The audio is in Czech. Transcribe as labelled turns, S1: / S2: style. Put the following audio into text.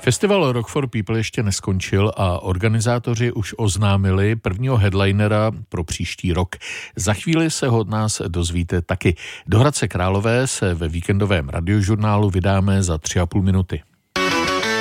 S1: Festival Rock for People ještě neskončil a organizátoři už oznámili prvního headlinera pro příští rok. Za chvíli se ho od nás dozvíte taky. Do Hradce Králové se ve víkendovém radiožurnálu vydáme za 3,5 minuty.